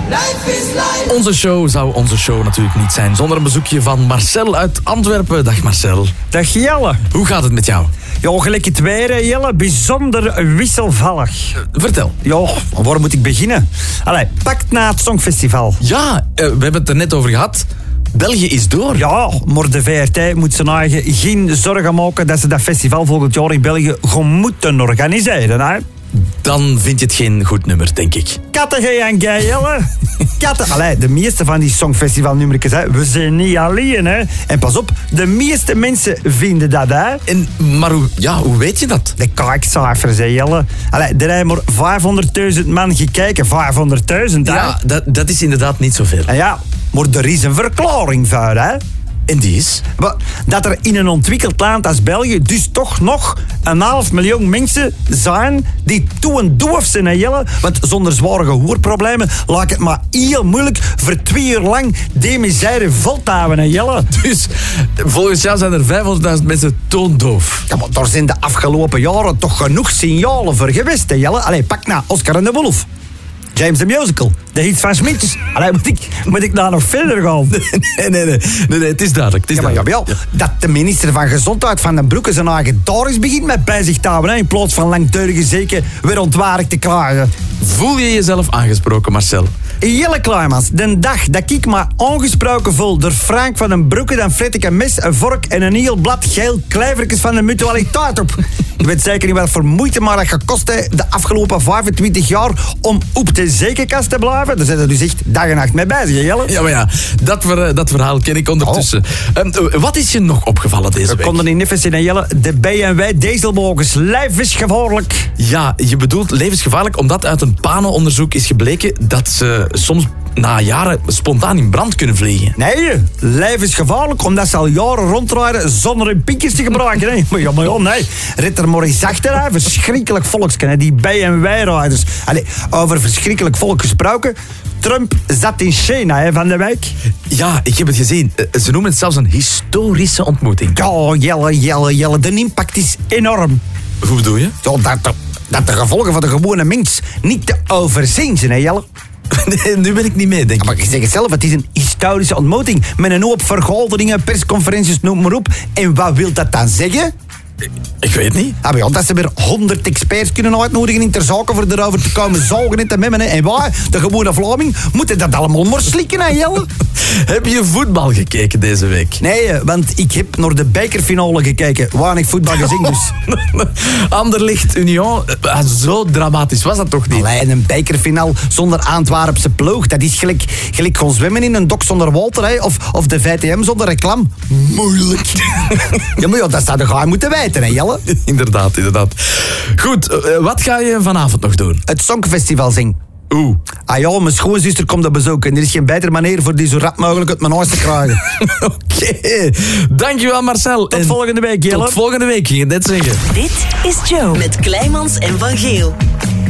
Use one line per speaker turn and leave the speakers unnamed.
Onze show zou onze show natuurlijk niet zijn zonder een bezoekje van Marcel uit Antwerpen. Dag Marcel.
Dag Jelle.
Hoe gaat het met jou?
Ja, gelijk het weer, hè, Jelle. Bijzonder wisselvallig.
Vertel.
Ja, waar moet ik beginnen? Allee, pakt na het Songfestival.
Ja, we hebben het er net over gehad. België is door.
Ja, maar de VRT moet zijn eigen geen zorgen maken dat ze dat festival volgend jaar in België gewoon moeten organiseren, hè?
Dan vind je het geen goed nummer, denk ik.
Kattengejank, Jelle. Katten. Allee, de meeste van die Songfestivalnummertjes, hè. We zijn niet alleen, hè. En pas op, de meeste mensen vinden dat, hè.
Maar hoe weet je dat?
De kijkcijfers, hè, Jelle. Allee, er hebben maar 500.000 man gekeken. 500.000, hè.
Ja, dat is inderdaad niet zoveel.
En ja, maar er is een verklaring voor, hè.
En die is?
Dat er in een ontwikkeld land als België dus toch nog 1,5 miljoen mensen zijn die doof zijn, hè, Jelle. Want zonder zware gehoorproblemen lijkt het maar heel moeilijk voor 2 uur lang die misère vol te houden, hè, Jelle.
Dus volgens jou zijn er 500.000 mensen toondoof.
Ja, maar daar zijn de afgelopen jaren toch genoeg signalen voor geweest, hè, Jelle. Allee, pak nou Oscar en de Wolf. James the Musical, de hits van Smits. Allee, moet ik daar nog verder gaan?
Nee, het is duidelijk.
Ja, dat de minister van Gezondheid van den Broeke zijn eigen daar begint met bij zich te houden, hè, in plaats van langdurige zeken weer ontwaardigd te krijgen.
Voel je jezelf aangesproken, Marcel?
Jelle Klaimans, de dag dat ik me aangesproken voel door Frank van den Broeke, dan fret ik een mes, een vork en een heel blad geel klevertjes van de mutualiteit op. Ik weet zeker niet wat voor moeite maar dat gekost heeft de afgelopen 25 jaar om op de zekerkast te blijven. Daar zijn er dus echt dag en nacht mee bezig, Jelle.
Ja, maar ja, dat verhaal ken ik ondertussen. Wat is je nog opgevallen deze week?
We konden in Niffes in Jelle, de BMW dieselwagens, levensgevaarlijk.
Ja, je bedoelt levensgevaarlijk omdat uit een panenonderzoek is gebleken dat ze soms na jaren spontaan in brand kunnen vliegen.
Nee, levensgevaarlijk omdat ze al jaren rondrijden zonder hun pinkjes te gebruiken. Hè. Maar ja, nee. Rit er maar eens achter, hè. Verschrikkelijk volksken, hè. Die BMW-rijders. Allee, over verschrikkelijk volk gesproken. Trump zat in China, hè, van de week.
Ja, ik heb het gezien. Ze noemen het zelfs een historische ontmoeting.
Ja, Jelle. De impact is enorm.
Hoe bedoel je?
Ja, dat de gevolgen van de gewone mens niet te overzien zijn, hè, Jelle.
Nee, nu ben ik niet mee, denk ik.
Maar je zegt het zelf, het is een historische ontmoeting. Met een hoop vergaderingen, persconferenties, noem maar op. En wat wil dat dan zeggen?
Ik weet het niet.
Ja, dat ze weer 100 experts kunnen uitnodigen in ter zake voor erover te komen zogen en te memmen. En wij, de gewone Vlaming, moeten dat allemaal maar slikken, hè, Jelle?
Heb je voetbal gekeken deze week?
Nee, want ik heb naar de bekerfinale gekeken. Weinig voetbal gezien, dus.
Anderlecht Union, zo dramatisch was dat toch niet?
Allee, een bekerfinale zonder Antwerpse ploeg. Dat is gelijk gewoon zwemmen in een dok zonder water, hè? Of de VTM zonder reclame. Moeilijk. Ja, maar dat zou de gaai moeten weten, hè, Jelle?
Inderdaad. Goed, wat ga je vanavond nog doen?
Het Songfestival zingen.
Oeh.
Ah ja, mijn schoonzuster komt dat bezoeken. Er is geen betere manier voor die zo rap mogelijk uit mijn huis te krijgen.
Oké. Dankjewel, Marcel.
Tot volgende week, Jelle.
Tot volgende week, ging je net zeggen.
Dit is Joe met Kleimans en Van Geel.